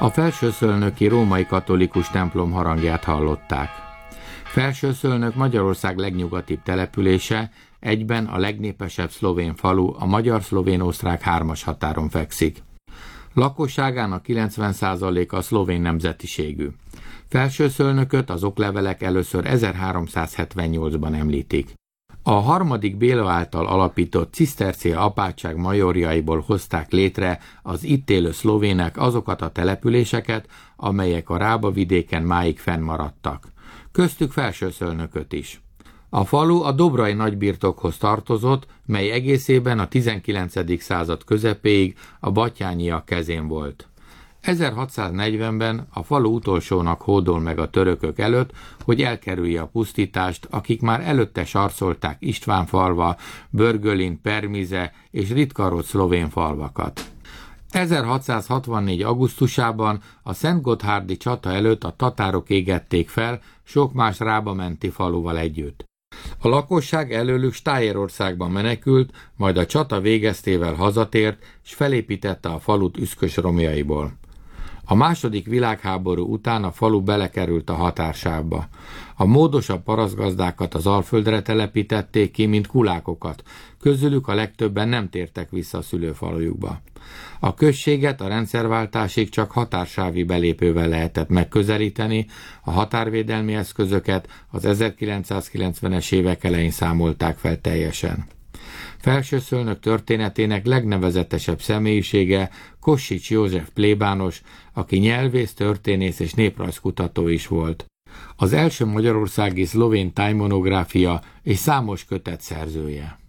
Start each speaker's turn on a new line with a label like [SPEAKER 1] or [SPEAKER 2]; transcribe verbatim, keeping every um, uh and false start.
[SPEAKER 1] A Felsőszölnöki római katolikus templom harangját hallották. Felsőszölnök Magyarország legnyugatibb települése, egyben a legnépesebb szlovén falu, a magyar-szlovén-osztrák hármas határon fekszik. Lakosságának kilencven százaléka szlovén nemzetiségű. Felsőszölnököt az oklevelek először ezerháromszázhetvennyolcban említik. A harmadik Béla által alapított cisztercia apátság majorjaiból hozták létre az itt élő szlovének azokat a településeket, amelyek a Rába vidéken máig fennmaradtak. Köztük Felsőszölnököt is. A falu a Dobrai nagybirtokhoz tartozott, mely egészében a tizenkilencedik század közepéig a Batthyányiak kezén volt. ezerhatszáznegyvenben a falu utolsónak hódol meg a törökök előtt, hogy elkerülje a pusztítást, akik már előtte sarcolták Istvánfalva, Börgölin, Permize és Ritkarót szlovén falvakat. ezerhatszázhatvannégy. augusztusában a Szentgotthárdi csata előtt a tatárok égették fel sok más Rába menti faluval együtt. A lakosság előlük Stájerországban menekült, majd a csata végeztével hazatért, és felépítette a falut üszkös romjaiból. A második világháború után a falu belekerült a határsávba. A módosabb parasztgazdákat az Alföldre telepítették ki, mint kulákokat, közülük a legtöbben nem tértek vissza a szülőfalujukba. A községet a rendszerváltásig csak határsávi belépővel lehetett megközelíteni, a határvédelmi eszközöket az ezerkilencszázkilencvenes évek elején számolták fel teljesen. Felsőszölnök történetének legnevezetesebb személyisége Kossuth József plébános, aki nyelvész, történész és néprajzkutató is volt. Az első magyarországi szlovén tájmonográfia és számos kötet szerzője.